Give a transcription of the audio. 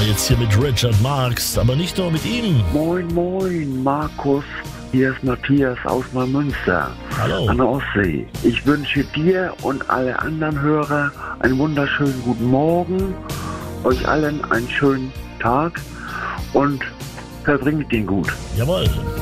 jetzt hier mit Richard Marx, aber nicht nur mit ihm. Moin, moin, Markus. Hier ist Matthias aus Neumünster Hallo. an der Ostsee. Ich wünsche dir und alle anderen Hörer einen wunderschönen guten Morgen, euch allen einen schönen Tag und verbringt den gut. Jawohl.